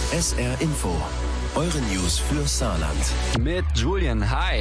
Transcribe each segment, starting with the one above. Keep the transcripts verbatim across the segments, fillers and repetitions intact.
S R Info. Eure News für Saarland. Mit Julian, hi.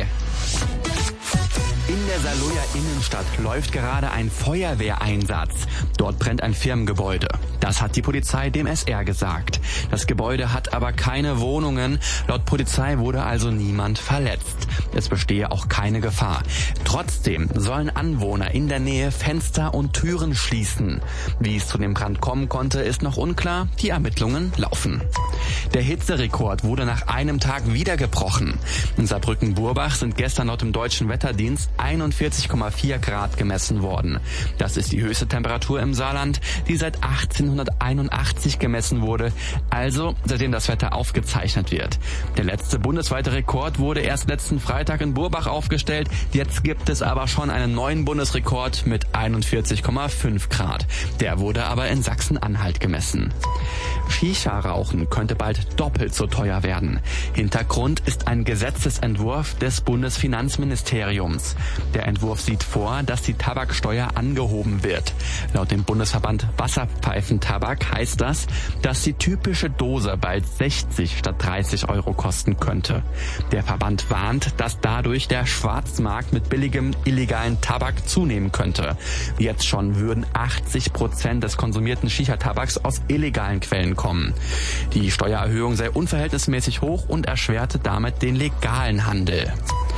In der Saarlouer Innenstadt läuft gerade ein Feuerwehreinsatz. Dort brennt ein Firmengebäude. Das hat die Polizei dem S R gesagt. Das Gebäude hat aber keine Wohnungen. Laut Polizei wurde also niemand verletzt. Es bestehe auch keine Gefahr. Trotzdem sollen Anwohner in der Nähe Fenster und Türen schließen. Wie es zu dem Brand kommen konnte, ist noch unklar. Die Ermittlungen laufen. Der Hitzerekord wurde nach einem Tag wieder gebrochen. In Saarbrücken-Burbach sind gestern laut dem Deutschen Wetterdienst einundvierzig Komma vier Grad gemessen worden. Das ist die höchste Temperatur im Saarland, die seit achtzehnhunderteinundachtzig gemessen wurde, also seitdem das Wetter aufgezeichnet wird. Der letzte bundesweite Rekord wurde erst letzten Freitag in Burbach aufgestellt. Jetzt gibt es aber schon einen neuen Bundesrekord mit einundvierzig Komma fünf Grad. Der wurde aber in Sachsen-Anhalt gemessen. Shisha-Rauchen könnte bald doppelt so teuer werden. Hintergrund ist ein Gesetzesentwurf des Bundesfinanzministeriums. Der Entwurf sieht vor, dass die Tabaksteuer angehoben wird. Laut dem Bundesverband Wasserpfeifentabak heißt das, dass die typische Dose bald sechzig statt dreißig Euro kosten könnte. Der Verband warnt, dass dadurch der Schwarzmarkt mit billigem illegalen Tabak zunehmen könnte. Jetzt schon würden achtzig Prozent des konsumierten Shisha-Tabaks aus illegalen Quellen kommen. Die Steuererhöhung sei unverhältnismäßig hoch und erschwerte damit den legalen Handel.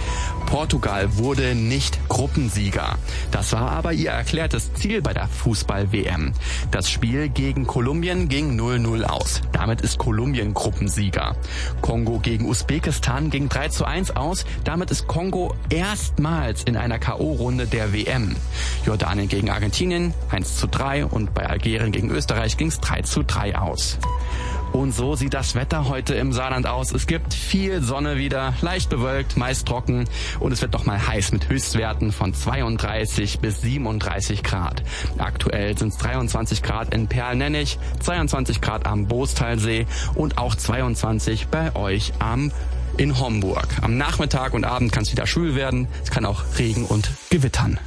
Portugal wurde nicht Gruppensieger. Das war aber ihr erklärtes Ziel bei der Fußball-W M. Das Spiel gegen Kolumbien ging null null aus. Damit ist Kolumbien Gruppensieger. Kongo gegen Usbekistan ging drei zu eins aus. Damit ist Kongo erstmals in einer K O-Runde der W M. Jordanien gegen Argentinien eins zu drei und bei Algerien gegen Österreich ging es drei zu drei aus. Und so sieht das Wetter heute im Saarland aus. Es gibt viel Sonne wieder, leicht bewölkt, meist trocken und es wird noch mal heiß mit Höchstwerten von zweiunddreißig bis siebenunddreißig Grad. Aktuell sind es dreiundzwanzig Grad in Perlnennich, zweiundzwanzig Grad am Boostalsee und auch zweiundzwanzig bei euch am in Homburg. Am Nachmittag und Abend kann es wieder schwül werden. Es kann auch Regen und gewittern.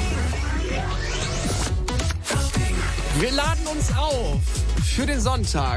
Wir laden uns auf für den Sonntag.